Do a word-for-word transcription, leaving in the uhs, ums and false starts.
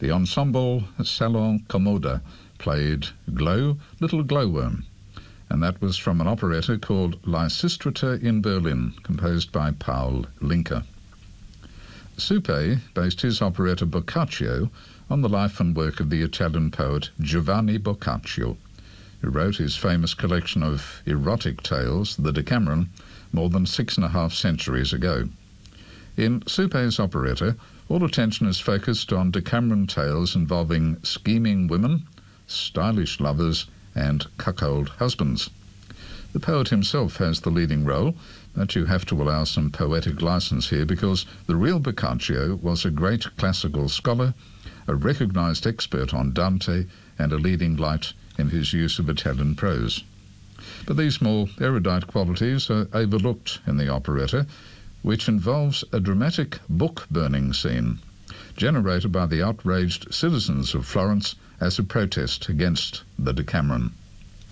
the ensemble Salon Commoda played Glow, Little Glowworm, and that was from an operetta called Lysistrata in Berlin, composed by Paul Linke. Supe based his operetta Boccaccio on the life and work of the Italian poet Giovanni Boccaccio, who wrote his famous collection of erotic tales, the Decameron, more than six and a half centuries ago. In Supe's operetta, all attention is focused on Decameron tales involving scheming women, stylish lovers, and cuckold husbands. The poet himself has the leading role, but you have to allow some poetic license here because the real Boccaccio was a great classical scholar, a recognized expert on Dante, and a leading light in his use of Italian prose. But these more erudite qualities are overlooked in the operetta, which involves a dramatic book-burning scene generated by the outraged citizens of Florence as a protest against the Decameron.